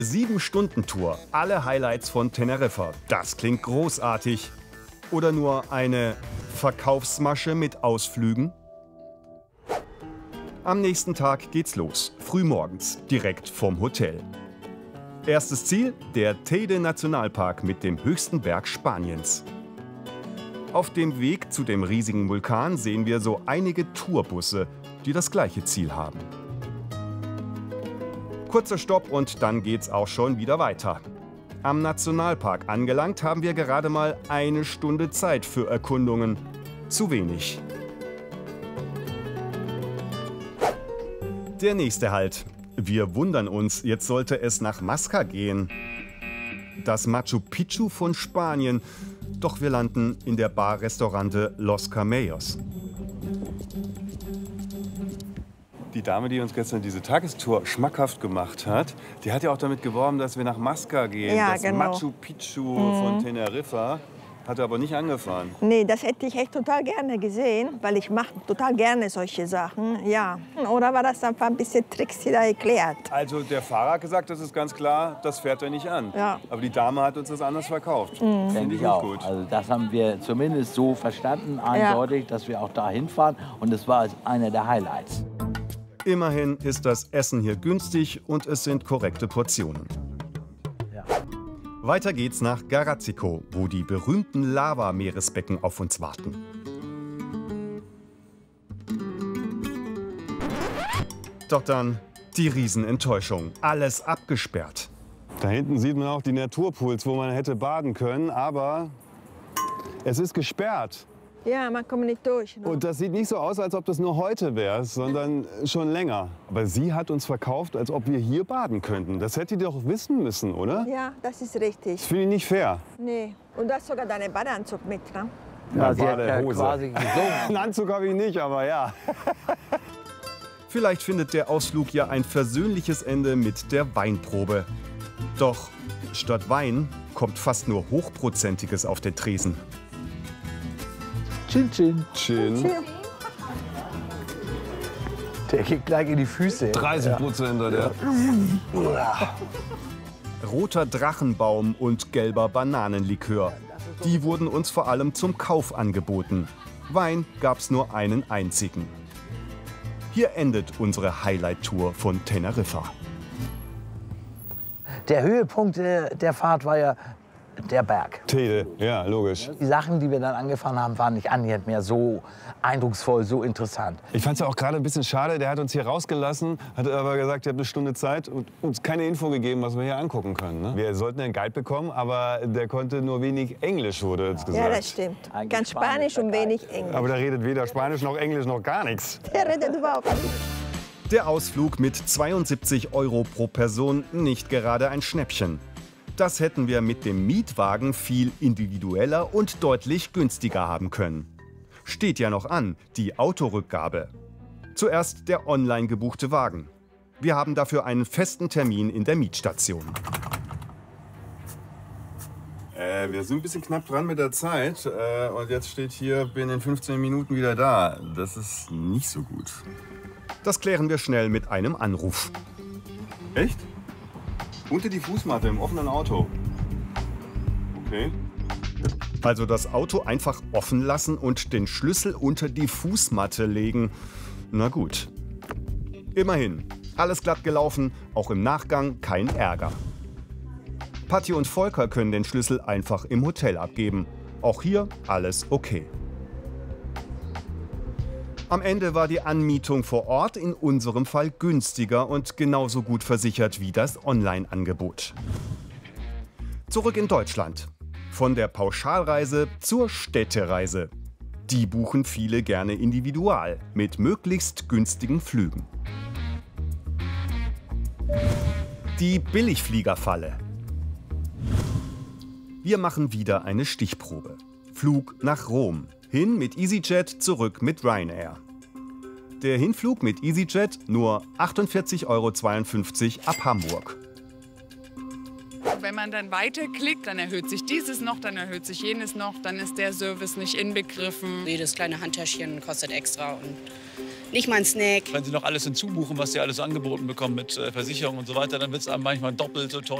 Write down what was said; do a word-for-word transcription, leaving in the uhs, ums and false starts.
Sieben-Stunden-Tour, alle Highlights von Teneriffa. Das klingt großartig. Oder nur eine Verkaufsmasche mit Ausflügen? Am nächsten Tag geht's los, frühmorgens, direkt vom Hotel. Erstes Ziel, der Teide-Nationalpark mit dem höchsten Berg Spaniens. Auf dem Weg zu dem riesigen Vulkan sehen wir so einige Tourbusse, die das gleiche Ziel haben. Kurzer Stopp und dann geht's auch schon wieder weiter. Am Nationalpark angelangt haben wir gerade mal eine Stunde Zeit für Erkundungen. Zu wenig. Der nächste Halt. Wir wundern uns, jetzt sollte es nach Masca gehen. Das Machu Picchu von Spanien. Doch wir landen in der Bar-Restaurante Los Camellos. Die Dame, die uns gestern diese Tagestour schmackhaft gemacht hat, die hat ja auch damit geworben, dass wir nach Masca gehen. Ja, das genau. Machu Picchu mhm. von Teneriffa. Hat er aber nicht angefahren. Nee, das hätte ich echt total gerne gesehen, weil ich mache total gerne solche Sachen. Ja. Oder war das einfach ein bisschen Tricks, die da erklärt? Also der Fahrer hat gesagt, das ist ganz klar, das fährt er nicht an. Ja. Aber die Dame hat uns das anders verkauft. Mhm. Finde ich auch. Gut. Also das haben wir zumindest so verstanden, eindeutig, ja. dass wir auch da hinfahren. Und es war einer der Highlights. Immerhin ist das Essen hier günstig und es sind korrekte Portionen. Ja. Weiter geht's nach Garazzico, wo die berühmten Lava-Meeresbecken auf uns warten. Doch dann die Riesenenttäuschung. Alles abgesperrt. Da hinten sieht man auch die Naturpools, wo man hätte baden können, aber es ist gesperrt. Ja, man kommt nicht durch. Ne? Und das sieht nicht so aus, als ob das nur heute wäre, sondern schon länger. Aber sie hat uns verkauft, als ob wir hier baden könnten. Das hätte die doch wissen müssen, oder? Ja, das ist richtig. Das finde ich nicht fair. Nee. Und du hast sogar deinen Badeanzug mit, ne? Ja, ja, sie hat ja Hose. quasi gesungen. Einen Anzug habe ich nicht, aber ja. Vielleicht findet der Ausflug ja ein versöhnliches Ende mit der Weinprobe. Doch statt Wein kommt fast nur Hochprozentiges auf den Tresen. Chin, chin. Chin. Der geht gleich in die Füße. dreißig Prozent ja. der. Ja. Roter Drachenbaum und gelber Bananenlikör. Die wurden uns vor allem zum Kauf angeboten. Wein gab's nur einen einzigen. Hier endet unsere Highlight-Tour von Teneriffa. Der Höhepunkt der Fahrt war ja der Berg. Teide, ja, logisch. Die Sachen, die wir dann angefahren haben, waren nicht annähernd mehr so eindrucksvoll, so interessant. Ich fand es ja auch gerade ein bisschen schade, der hat uns hier rausgelassen, hat aber gesagt, ihr habt eine Stunde Zeit und uns keine Info gegeben, was wir hier angucken können. Ne? Wir sollten einen Guide bekommen, aber der konnte nur wenig Englisch, wurde uns gesagt. Ja, das stimmt. Ganz Spanisch und wenig Englisch. Aber der redet weder Spanisch noch Englisch noch gar nichts. Der redet überhaupt nicht. Der Ausflug mit zweiundsiebzig Euro pro Person nicht gerade ein Schnäppchen. Das hätten wir mit dem Mietwagen viel individueller und deutlich günstiger haben können. Steht ja noch an, die Autorückgabe. Zuerst der online gebuchte Wagen. Wir haben dafür einen festen Termin in der Mietstation. Äh, wir sind ein bisschen knapp dran mit der Zeit. Äh, und jetzt steht hier, bin in fünfzehn Minuten wieder da. Das ist nicht so gut. Das klären wir schnell mit einem Anruf. Echt? Unter die Fußmatte im offenen Auto. Okay. Also das Auto einfach offen lassen und den Schlüssel unter die Fußmatte legen. Na gut. Immerhin. Alles glatt gelaufen, auch im Nachgang kein Ärger. Patti und Volker können den Schlüssel einfach im Hotel abgeben. Auch hier alles okay. Am Ende war die Anmietung vor Ort in unserem Fall günstiger und genauso gut versichert wie das Online-Angebot. Zurück in Deutschland. Von der Pauschalreise zur Städtereise. Die buchen viele gerne individual mit möglichst günstigen Flügen. Die Billigfliegerfalle. Wir machen wieder eine Stichprobe. Flug nach Rom. Hin mit EasyJet, zurück mit Ryanair. Der Hinflug mit EasyJet nur achtundvierzig Euro zweiundfünfzig ab Hamburg. Wenn man dann weiterklickt, dann erhöht sich dieses noch, dann erhöht sich jenes noch, dann ist der Service nicht inbegriffen. Jedes kleine Handtäschchen kostet extra und nicht mal ein Snack. Wenn Sie noch alles hinzubuchen, was Sie alles angeboten bekommen mit äh, Versicherung und so weiter, dann wird es einem manchmal doppelt so teuer.